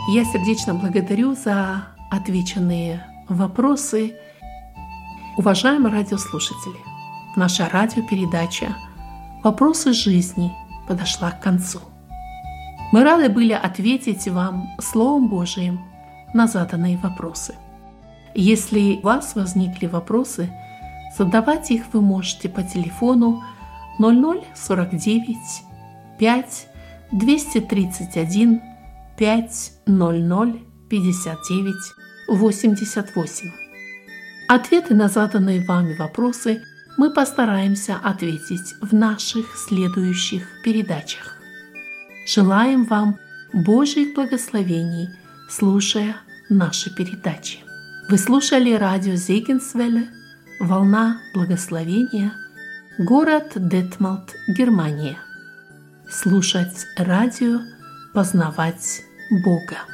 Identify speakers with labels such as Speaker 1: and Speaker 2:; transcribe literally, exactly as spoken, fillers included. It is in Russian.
Speaker 1: Я сердечно благодарю за отвеченные вопросы. Уважаемые радиослушатели, наша радиопередача «Вопросы жизни» подошла к концу. Мы рады были ответить вам Словом Божиим на заданные вопросы. Если у вас возникли вопросы, задавать их вы можете по телефону ноль ноль сорок девять пять двести тридцать один пять ноль ноль пятьдесят девять восемьдесят восемь. Ответы на заданные вами вопросы мы постараемся ответить в наших следующих передачах. Желаем вам Божьих благословений, слушая наши передачи. Вы слушали радио Зегенсвелле, «Волна благословения», город Детмалт, Германия. Слушать радио, познавать Бога.